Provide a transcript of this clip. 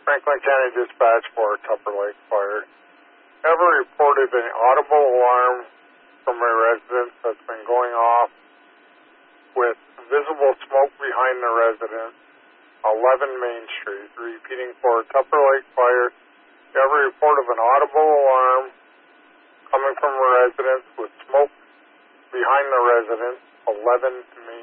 Franklin County Dispatch for Tupper Lake Fire. Ever reported an audible alarm from a residence that's been going off with visible smoke behind the residence, 11 Main Street. Repeating for Tupper Lake Fire. Ever report of an audible alarm coming from a residence with smoke behind the residence, 11 Main